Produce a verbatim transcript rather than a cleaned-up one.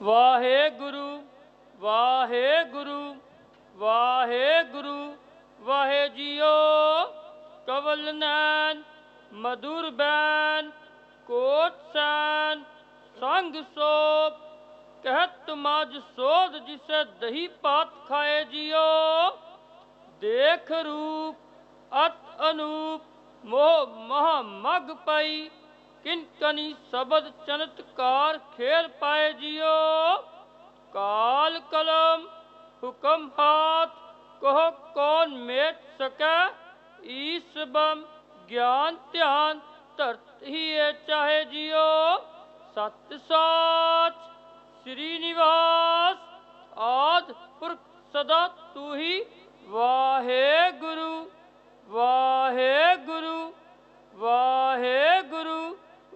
Waheguru Waheguru Waheguru ਵਾਹਿ JIO. ਕਵਲ ਨੈਨ ਮਧੁਰ ban ਕੋਟ ਸੈਨ ਸੰਗ soap ਕਹਿਤ ਮਜ ਸੋਧ ਜਿਸੇ ਦਹੀ ਭਾਤ ਖਾਏ ਜੀਓ। ਦੇਖ ਰੂਪ ਅਤ ਅਨੂਪ ਮੋਹ ਮਹਾ ਮਗ ਪਈ ਕਿਨ ਕਨੀ ਸ਼ਬਦ ਚਨਤਕਾਰ ਖੇਲ ਪਾਏ ਜੀਓ। ਕਾਲ ਕਲਮ ਹੁਕਮ ਹਾਥ ਕਹੋ ਕੌਣ ਮੇਟ ਸਕੈ ਈਸ ਬਮ ਗਿਆਨ ਧਿਆਨ ਧਰਤ ਹੀ ਇਹ ਚਾਹੇ ਜੀਓ। ਸਤ ਸਾਚ ਸ੍ਰੀ ਨਿਵਾਸ ਆਦਿ ਪੁਰਖ ਸਦਾ ਤੂੰ ਹੀ ਵਾਹਿਗੁਰੂ ਵਾਹਿਗੁਰੂ।